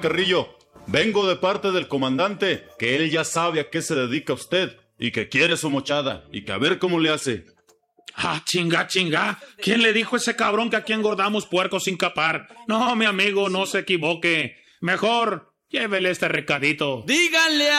Carrillo. Vengo de parte del comandante, que él ya sabe a qué se dedica usted y que quiere su mochada y que a ver cómo le hace. Ah, chinga. ¿Quién le dijo a ese cabrón que aquí engordamos puercos sin capar? No, mi amigo, no se equivoque. Mejor llévele este recadito. Díganle